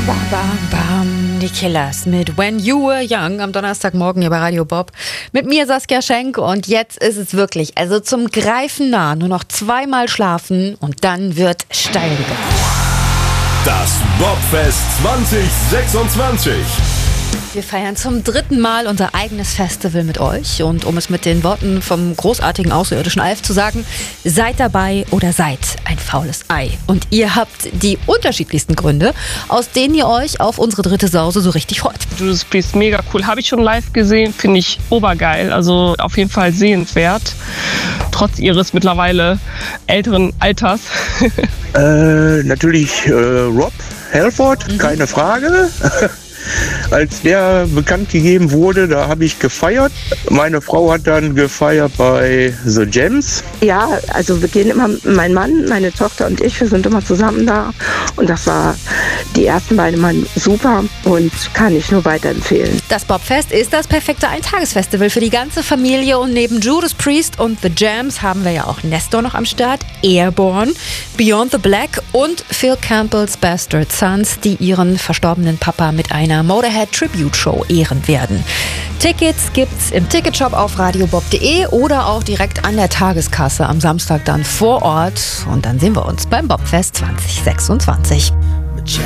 Bam, bam, bam. Die Killers mit When You Were Young am Donnerstagmorgen hier bei Radio Bob. Mit mir Saskia Schenk und jetzt ist es wirklich, also zum Greifen nah, nur noch 2-mal schlafen und dann wird steil gegangen. Das Bobfest 2026. Wir feiern zum 3. Mal unser eigenes Festival mit euch und um es mit den Worten vom großartigen außerirdischen Alf zu sagen, seid dabei oder seid ein faules Ei. Und ihr habt die unterschiedlichsten Gründe, aus denen ihr euch auf unsere dritte Sause so richtig freut. Judas Priest, mega cool. Habe ich schon live gesehen, finde ich obergeil. Also auf jeden Fall sehenswert, trotz ihres mittlerweile älteren Alters. Natürlich Rob Halford, keine Frage. Als der bekannt gegeben wurde, da habe ich gefeiert. Meine Frau hat dann gefeiert bei The Gems. Ja, also wir gehen immer, mein Mann, meine Tochter und ich, wir sind immer zusammen da. Und das war die ersten beiden Mal super und kann ich nur weiterempfehlen. Das Bobfest ist das perfekte Eintagesfestival für die ganze Familie und neben Judas Priest und The Jams haben wir ja auch Nestor noch am Start, Airborne, Beyond the Black und Phil Campbells Bastard Sons, die ihren verstorbenen Papa mit einer Motorhead Tribute Show ehren werden. Tickets gibt's im Ticketshop auf radiobob.de oder auch direkt an der Tageskasse am Samstag dann vor Ort und dann sehen wir uns beim Bobfest 2026.